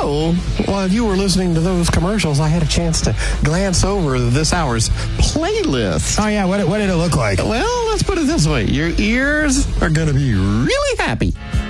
So, while you were listening to those commercials, I had a chance to glance over this hour's playlist. Oh, yeah. What did it look like? Well, let's put it this way. Your ears are going to be really happy.